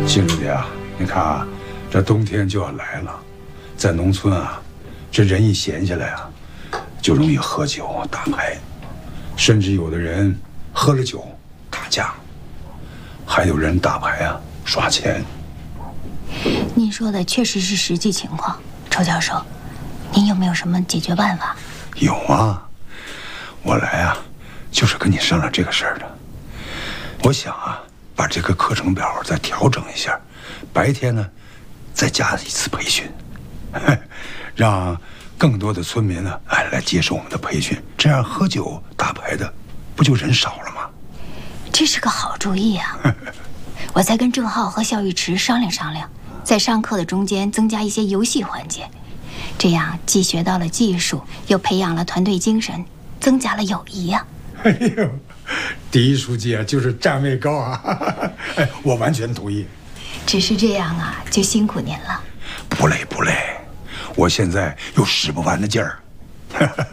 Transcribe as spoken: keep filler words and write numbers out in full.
亲书弟啊，你看啊，这冬天就要来了，在农村啊，这人一闲下来啊，就容易喝酒打牌，甚至有的人喝了酒打架，还有人打牌啊刷钱。 您说的确实是实际情况，周教授，您有没有什么解决办法？ 有啊，我来啊，就是跟你商量这个事儿的。我想啊，把这个课程表再调整一下，白天呢，再加一次培训，让更多的村民呢，哎，来接受我们的培训，这样喝酒打牌的，不就人少了吗？ 这是个好主意啊！我再跟郑浩和肖玉池商量商量，在上课的中间增加一些游戏环节，这样既学到了技术，又培养了团队精神，增加了友谊呀、 啊！哎呦，第一书记啊，就是站位高啊！哎，我完全同意。 只是这样啊，就辛苦您了。 不累不累，我现在有使不完的劲儿。